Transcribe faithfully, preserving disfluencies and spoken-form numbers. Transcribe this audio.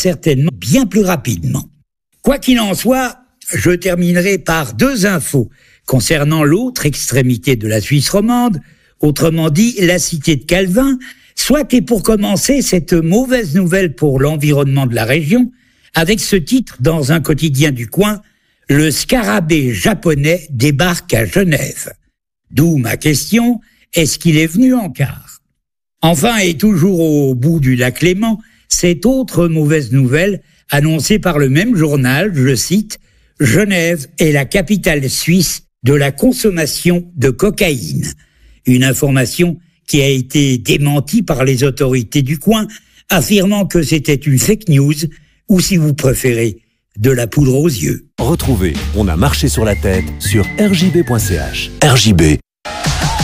certainement bien plus rapidement. Quoi qu'il en soit, je terminerai par deux infos concernant l'autre extrémité de la Suisse romande, autrement dit la cité de Calvin, soit et pour commencer cette mauvaise nouvelle pour l'environnement de la région, avec ce titre dans un quotidien du coin, « Le scarabée japonais débarque à Genève ». D'où ma question, est-ce qu'il est venu en car? Enfin, et toujours au bout du lac Léman, cette autre mauvaise nouvelle annoncée par le même journal, je cite, « Genève est la capitale suisse de la consommation de cocaïne ». Une information qui a été démentie par les autorités du coin, affirmant que c'était une fake news, ou si vous préférez, de la poudre aux yeux. Retrouvez On a marché sur la tête sur r j b point c h. R J B